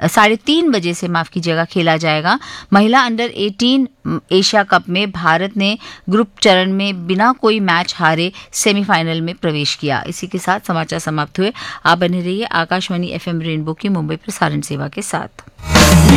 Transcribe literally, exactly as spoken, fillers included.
साढ़े तीन बजे से माफ कीजिएगा खेला जाएगा। महिला अंडर अठारह एशिया कप में भारत ने ग्रुप चरण में बिना कोई मैच हारे सेमीफाइनल में प्रवेश किया। इसी के साथ समाचार समाप्त हुए। आप बने रहिए आकाशवाणी एफएम रेनबो की मुंबई प्रसारण सेवा के साथ।